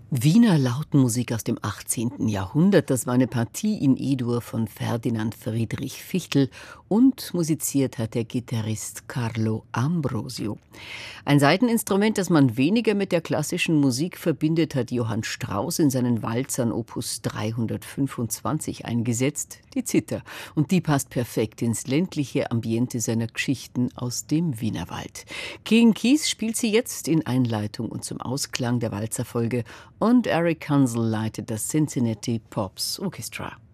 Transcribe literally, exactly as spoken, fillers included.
Wiener Lautmusik aus dem achtzehnten. Jahrhundert, das war eine Partie in E-Dur von Ferdinand Friedrich Fichtel und musiziert hat der Gitarrist Carlo Ambrosio. Ein Saiteninstrument, das man weniger mit der klassischen Musik verbindet, hat Johann Strauss in seinen Walzern Opus dreihundertfünfundzwanzig eingesetzt, die Zither. Und die passt perfekt ins ländliche Ambiente seiner Geschichten aus dem Wienerwald. King Keith spielt sie jetzt in Einleitung und zum Ausklang der Walzerfolge und Eric Kunzel leitet das Cincinnati Pops Orchestra.